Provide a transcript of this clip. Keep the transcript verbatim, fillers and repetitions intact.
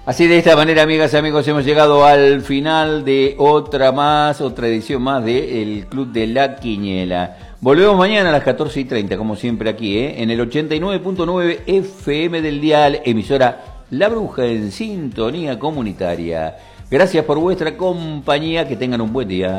Así de esta manera, amigas y amigos, hemos llegado al final de otra más, otra edición más de El Club de la Quiniela. Volvemos mañana a las catorce y treinta, como siempre aquí, ¿eh? en el ochenta y nueve punto nueve F M del dial, emisora La Bruja en sintonía comunitaria. Gracias por vuestra compañía, que tengan un buen día.